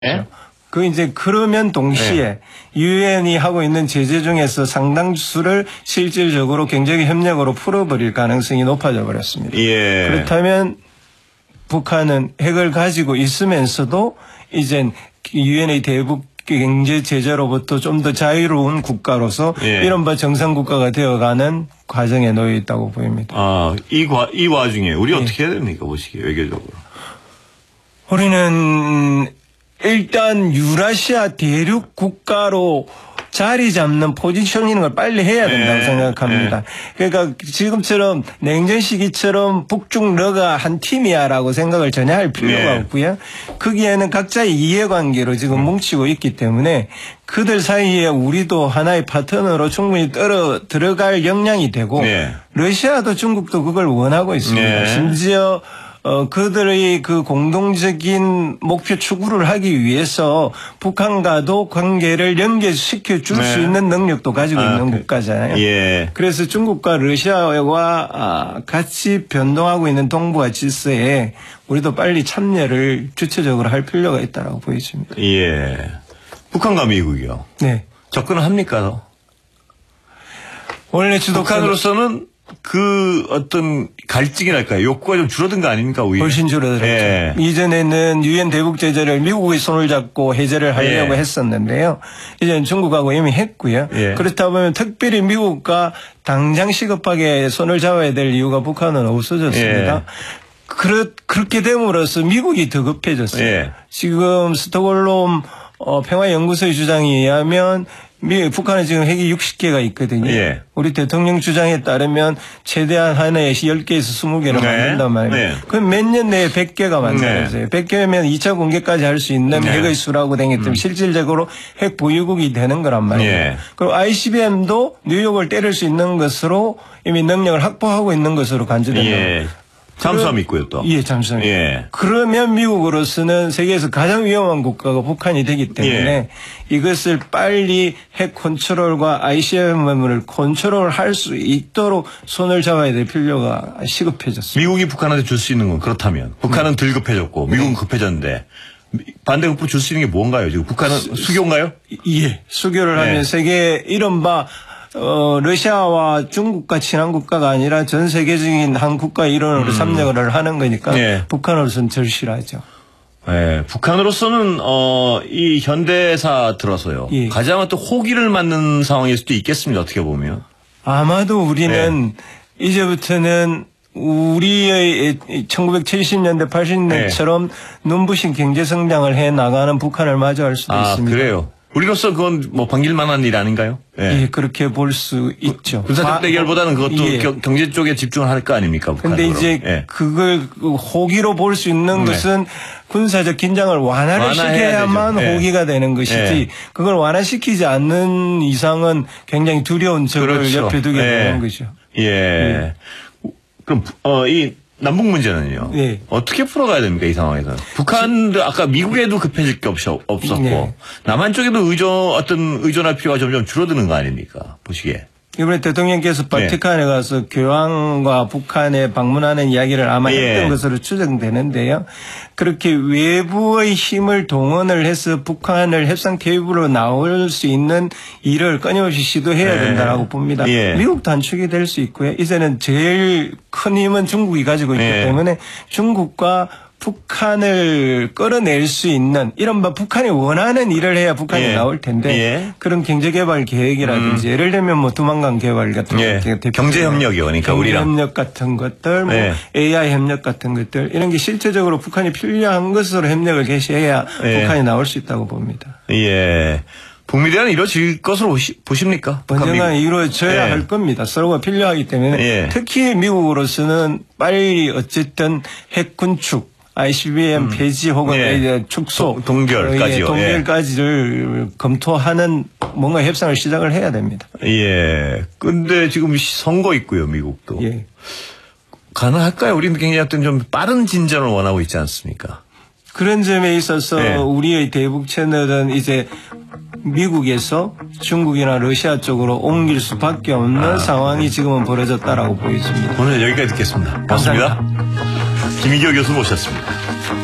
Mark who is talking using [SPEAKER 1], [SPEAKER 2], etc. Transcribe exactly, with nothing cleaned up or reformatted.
[SPEAKER 1] 예?
[SPEAKER 2] 그 이제 그러면 동시에 유엔이 네. 하고 있는 제재 중에서 상당수를 실질적으로 경제적 협력으로 풀어버릴 가능성이 높아져 버렸습니다.
[SPEAKER 1] 예.
[SPEAKER 2] 그렇다면 북한은 핵을 가지고 있으면서도 이젠 유엔의 대북 경제 제재로부터 좀 더 자유로운 국가로서 예. 이른바 정상 국가가 되어가는 과정에 놓여 있다고 보입니다.
[SPEAKER 1] 아, 이, 과, 이 와중에 우리 예. 어떻게 해야 됩니까? 보시기에 외교적으로.
[SPEAKER 2] 우리는 일단 유라시아 대륙 국가로 자리 잡는 포지셔닝을 빨리 해야 된다고 네, 생각합니다. 네. 그러니까 지금처럼 냉전 시기처럼 북중 러가 한 팀이야라고 생각을 전혀 할 필요가 네. 없고요. 거기에는 각자의 이해관계로 지금 뭉치고 있기 때문에 그들 사이에 우리도 하나의 파트너로 충분히 떨어 들어갈 역량이 되고 네. 러시아도 중국도 그걸 원하고 있습니다. 네. 심지어 어, 그들의 그 공동적인 목표 추구를 하기 위해서 북한과도 관계를 연결시켜 줄 수 네. 있는 능력도 가지고 아, 있는 그, 국가잖아요. 예. 그래서 중국과 러시아와 아, 같이 변동하고 있는 동북아 질서에 우리도 빨리 참여를 주체적으로 할 필요가 있다고 보여집니다.
[SPEAKER 1] 예. 북한과 미국이요.
[SPEAKER 2] 네.
[SPEAKER 1] 접근을 합니까?
[SPEAKER 2] 원래 주도
[SPEAKER 1] 북한으로서는 그 어떤 갈증이랄까요? 욕구가 좀 줄어든 거 아닙니까? 오히려?
[SPEAKER 2] 훨씬 줄어들었죠. 예. 이전에는 유엔 대북 제재를 미국의 손을 잡고 해제를 하려고 예. 했었는데요. 이제는 중국하고 이미 했고요. 예. 그렇다 보면 특별히 미국과 당장 시급하게 손을 잡아야 될 이유가 북한은 없어졌습니다. 예. 그렇, 그렇게 됨으로써 미국이 더 급해졌어요. 예. 지금 스톡홀름 어, 평화연구소의 주장에 의하면 미, 북한은 지금 핵이 육십 개가 있거든요. 예. 우리 대통령 주장에 따르면 최대한 한 해에 열 개에서 스무 개를 네. 만든단 말이에요. 네. 그럼 몇 년 내에 백 개가 만들어져요. 네. 백 개면 이 차 공개까지 할 수 있는 네. 핵의 수라고 되기 때문에 음. 실질적으로 핵 보유국이 되는 거란 말이에요. 네. 그리고 아이씨비엠도 뉴욕을 때릴 수 있는 것으로 이미 능력을 확보하고 있는 것으로 간주됩니다.
[SPEAKER 1] 예. 잠수함 있고요, 또.
[SPEAKER 2] 예, 잠수함. 예. 그러면 미국으로서는 세계에서 가장 위험한 국가가 북한이 되기 때문에 예. 이것을 빨리 핵 컨트롤과 아이씨비엠을 컨트롤할 수 있도록 손을 잡아야 될 필요가 시급해졌습니다.
[SPEAKER 1] 미국이 북한한테 줄 수 있는 건 그렇다면 북한은 네. 덜 급해졌고 미국은 네. 급해졌는데 반대급부 줄 수 있는 게 뭔가요? 지금 북한은 수, 수교인가요?
[SPEAKER 2] 예, 수교를 네. 하면 세계 이른바 어, 러시아와 중국과 친한 국가가 아니라 전 세계적인 한 국가 일원으로 음. 참여를 하는 거니까 네. 북한으로서는 절실하죠.
[SPEAKER 1] 네, 북한으로서는 어, 이 현대사 들어서요. 예. 가장 또 호기를 맞는 상황일 수도 있겠습니다. 어떻게 보면.
[SPEAKER 2] 아마도 우리는 네. 이제부터는 우리의 천구백칠십 년대, 팔십 년대처럼 네. 눈부신 경제 성장을 해 나가는 북한을 마주할 수도
[SPEAKER 1] 아,
[SPEAKER 2] 있습니다.
[SPEAKER 1] 그래요? 우리로서 그건 뭐 반길만한 일 아닌가요?
[SPEAKER 2] 예, 예 그렇게 볼 수 있죠.
[SPEAKER 1] 군사적 대결보다는 그것도 예. 경제 쪽에 집중을 할 거 아닙니까?
[SPEAKER 2] 그런데 이제 예. 그걸 호기로 볼 수 있는 네. 것은 군사적 긴장을 완화를 시켜야만 예. 호기가 되는 것이지 예. 그걸 완화시키지 않는 이상은 굉장히 두려운 적을 그렇죠. 옆에 두게 예. 되는 거죠.
[SPEAKER 1] 예. 예. 그럼 어, 이 남북 문제는요. 네. 어떻게 풀어가야 됩니까 이 상황에서? 북한도 아까 미국에도 급해질 게 없, 없었고 네. 남한 쪽에도 의존 어떤 의존할 필요가 점점 줄어드는 거 아닙니까? 보시기에.
[SPEAKER 2] 이번에 대통령께서 바티칸에 네. 가서 교황과 북한에 방문하는 이야기를 아마 예. 했던 것으로 추정되는데요. 그렇게 외부의 힘을 동원을 해서 북한을 협상 테이블로 나올 수 있는 일을 끊임없이 시도해야 된다고 예. 봅니다. 예. 미국 단축이 될 수 있고요. 이제는 제일 큰 힘은 중국이 가지고 있기 예. 때문에 중국과 북한을 끌어낼 수 있는 이른바 북한이 원하는 일을 해야 북한이 예. 나올 텐데 예. 그런 경제개발 계획이라든지 음. 예를 들면 뭐 두만강 개발 같은
[SPEAKER 1] 예. 경제협력이요. 그러니까 우리랑.
[SPEAKER 2] 경제협력 같은 것들 뭐 예. 에이아이 협력 같은 것들 이런 게 실제적으로 북한이 필요한 것으로 협력을 개시해야 예. 북한이 나올 수 있다고 봅니다.
[SPEAKER 1] 예. 북미 대화는 이루어질 것으로 보십니까?
[SPEAKER 2] 언젠가 이루어져야 예. 할 겁니다. 서로가 필요하기 때문에 예. 특히 미국으로서는 빨리 어쨌든 핵 군축 아이씨비엠 음. 폐지 혹은 예. 축소
[SPEAKER 1] 동결까지요.
[SPEAKER 2] 동결까지를 예. 검토하는 뭔가 협상을 시작을 해야 됩니다.
[SPEAKER 1] 예. 근데 지금 선거 있고요, 미국도. 예. 가능할까요? 우리는 굉장히 어떤 좀 빠른 진전을 원하고 있지 않습니까?
[SPEAKER 2] 그런 점에 있어서 예. 우리의 대북 채널은 이제 미국에서 중국이나 러시아 쪽으로 옮길 수밖에 없는 아, 상황이 네. 지금은 벌어졌다라고 보여집니다.
[SPEAKER 1] 오늘 여기까지 듣겠습니다. 고맙습니다. 김희교 교수 모셨습니다.